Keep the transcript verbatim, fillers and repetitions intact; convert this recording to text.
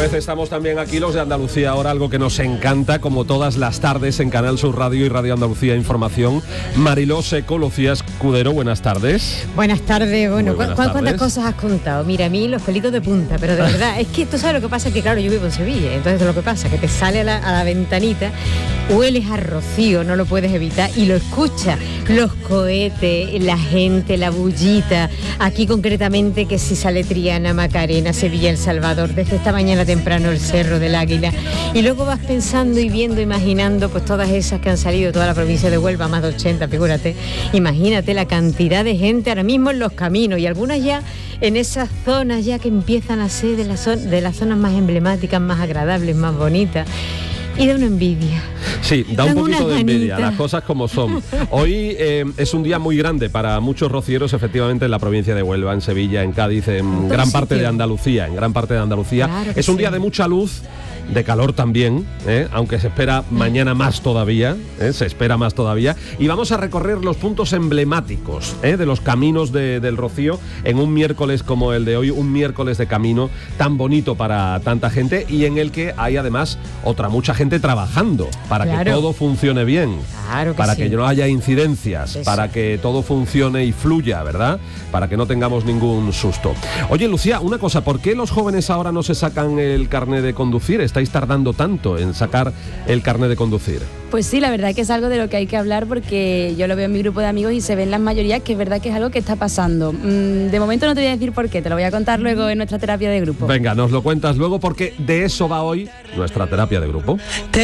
vez estamos también aquí los de Andalucía Ahora, algo que nos encanta, como todas las tardes en Canal Sur Radio y Radio Andalucía Información. Mariló Seco, Lucía Escudero, buenas tardes. Buenas tardes. Bueno, Muy buenas ¿cu- ¿cuántas tardes. cosas has contado? Mira, a mí los pelitos de punta, pero de verdad, es que tú sabes lo que pasa, que claro, yo vivo en Sevilla, entonces lo que pasa, que te sale a la, a la ventanita, hueles a rocío, no lo puedes evitar, y lo escuchas, los cohetes, la gente, la bullita, aquí concretamente que si sale Triana, Macarena, Sevilla, El Salvador, desde esta mañana temprano el Cerro del Águila, y luego vas pensando y viendo, imaginando pues todas esas que han salido, toda la provincia de Huelva, más de ochenta, figúrate, imagínate la cantidad de gente ahora mismo en los caminos, y algunas ya en esas zonas ya que empiezan a ser de las, zon- de las zonas más emblemáticas, más agradables, más bonitas, y da una envidia. Sí, da un Dan poquito unas de envidia, ganitas. las cosas como son. Hoy eh, es un día muy grande para muchos rocieros, efectivamente, en la provincia de Huelva, en Sevilla, en Cádiz, en gran parte de Andalucía, en gran parte de Andalucía. Claro que es un sí. día de mucha luz, de calor también, ¿eh? Aunque se espera mañana más todavía, ¿eh? Se espera más todavía. Y vamos a recorrer los puntos emblemáticos, ¿eh? De los caminos de- del Rocío en un miércoles como el de hoy, un miércoles de camino tan bonito para tanta gente y en el que hay además otra mucha gente trabajando para Claro. que todo funcione bien, Claro que para sí. que no haya incidencias, Eso. para que todo funcione y fluya, ¿verdad? Para que no tengamos ningún susto. Oye, Lucía, una cosa, ¿por qué los jóvenes ahora no se sacan el carnet de conducir? ¿Estáis tardando tanto en sacar el carnet de conducir? Pues sí, la verdad que es algo de lo que hay que hablar porque yo lo veo en mi grupo de amigos y se ven las mayorías que es verdad que es algo que está pasando. Mm, de momento no te voy a decir por qué, te lo voy a contar luego en nuestra terapia de grupo. Venga, nos lo cuentas luego porque de eso va hoy nuestra terapia de grupo.